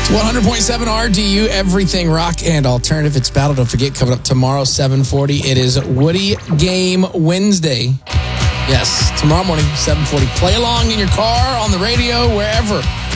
100.7 RDU, everything rock and alternative. It's Battle. Don't forget, coming up tomorrow, 7:40. It is Woody Game Wednesday. Yes, tomorrow morning, 7:40. Play along in your car, on the radio, wherever.